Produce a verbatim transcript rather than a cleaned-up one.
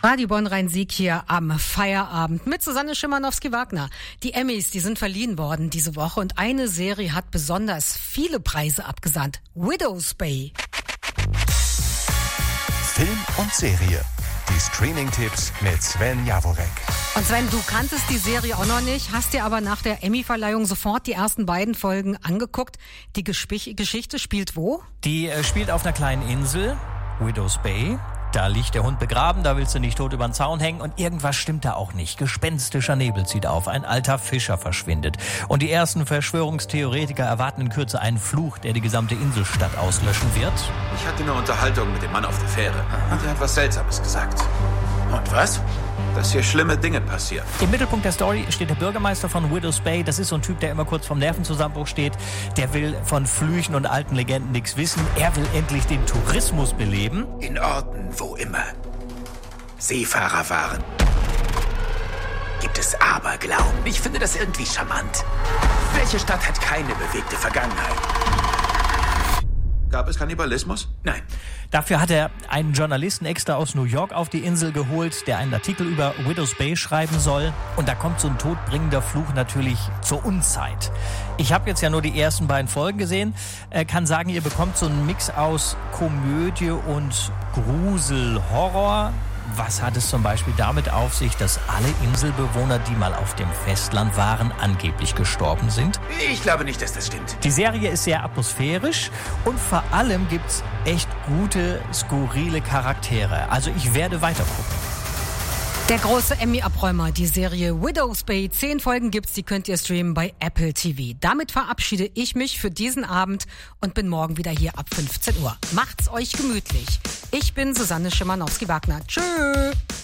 Radio Bonn-Rhein-Sieg hier am Feierabend mit Susanne Schimanowski-Wagner. Die Emmys, die sind verliehen worden diese Woche und eine Serie hat besonders viele Preise abgesandt. Widow's Bay. Film und Serie. Die Streaming-Tipps mit Sven Jaworek. Und Sven, du kanntest die Serie auch noch nicht, hast dir aber nach der Emmy-Verleihung sofort die ersten beiden Folgen angeguckt. Die Gespich- Geschichte spielt wo? Die äh, spielt auf einer kleinen Insel, Widow's Bay. Da liegt der Hund begraben, da willst du nicht tot über den Zaun hängen und irgendwas stimmt da auch nicht. Gespenstischer Nebel zieht auf, ein alter Fischer verschwindet. Und die ersten Verschwörungstheoretiker erwarten in Kürze einen Fluch, der die gesamte Inselstadt auslöschen wird. Ich hatte eine Unterhaltung mit dem Mann auf der Fähre und er hat was Seltsames gesagt. Und was? Dass hier schlimme Dinge passieren. Im Mittelpunkt der Story steht der Bürgermeister von Widow's Bay. Das ist so ein Typ, der immer kurz vorm Nervenzusammenbruch steht. Der will von Flüchen und alten Legenden nichts wissen. Er will endlich den Tourismus beleben. In Orten, wo immer Seefahrer waren, gibt es Aberglauben. Ich finde das irgendwie charmant. Welche Stadt hat keine bewegte Vergangenheit? Gab es Kannibalismus? Nein. Dafür hat er einen Journalisten extra aus New York auf die Insel geholt, der einen Artikel über Widow's Bay schreiben soll. Und da kommt so ein todbringender Fluch natürlich zur Unzeit. Ich habe jetzt ja nur die ersten beiden Folgen gesehen. Äh, kann sagen, ihr bekommt so einen Mix aus Komödie und Grusel, Horror. Was hat es zum Beispiel damit auf sich, dass alle Inselbewohner, die mal auf dem Festland waren, angeblich gestorben sind? Ich glaube nicht, dass das stimmt. Die Serie ist sehr atmosphärisch und vor allem gibt's echt gute, skurrile Charaktere. Also ich werde weiter gucken. Der große Emmy-Abräumer, die Serie Widow's Bay. Zehn Folgen gibt's, die könnt ihr streamen bei Apple T V. Damit verabschiede ich mich für diesen Abend und bin morgen wieder hier ab fünfzehn Uhr. Macht's euch gemütlich. Ich bin Susanne Schimanowski-Wagner. Tschüss.